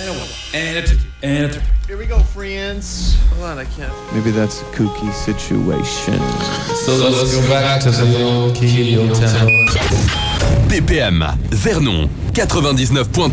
And a two, and a three. Here we go, friends. Hold on, I can't. Maybe that's a kooky situation. So let's go back to the old key, old tempo. BPM, Vernon, 99.3.